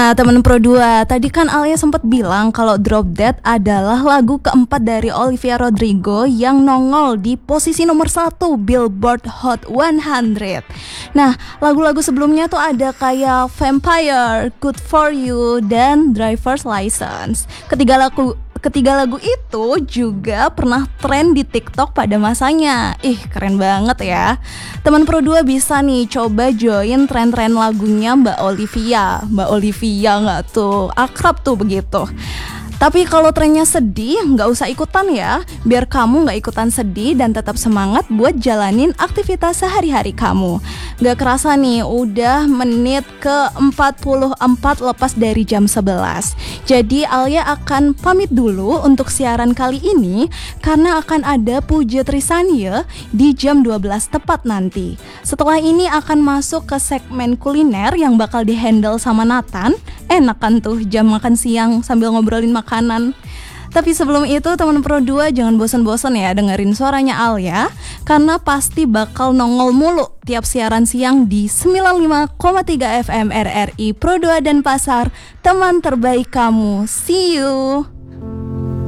Nah, teman Pro 2, tadi kan Alia sempat bilang kalau Drop Dead adalah lagu keempat dari Olivia Rodrigo yang nongol di posisi nomor 1 Billboard Hot 100. Nah, lagu-lagu sebelumnya tuh ada kayak Vampire, Good For You, dan Driver's License. Ketiga lagu itu juga pernah tren di TikTok pada masanya. Keren banget ya. Teman Pro 2 bisa nih coba join tren-tren lagunya Mbak Olivia. Mbak Olivia nggak tuh? Akrab tuh begitu. Tapi kalau trennya sedih, nggak usah ikutan ya. Biar kamu nggak ikutan sedih dan tetap semangat buat jalanin aktivitas sehari-hari kamu. Nggak kerasa nih, udah menit ke-44 lepas dari jam 11. Jadi Alia akan pamit dulu untuk siaran kali ini karena akan ada Puja Trisanya di jam 12 tepat nanti. Setelah ini akan masuk ke segmen kuliner yang bakal dihandle sama Nathan. Enak kan tuh jam makan siang sambil ngobrolin makanan. Tapi sebelum itu teman Pro 2 jangan bosan-bosan ya dengerin suaranya Alia, karena pasti bakal nongol mulu tiap siaran siang di 95,3 FM RRI Pro 2 dan Pasar, teman terbaik kamu. See you.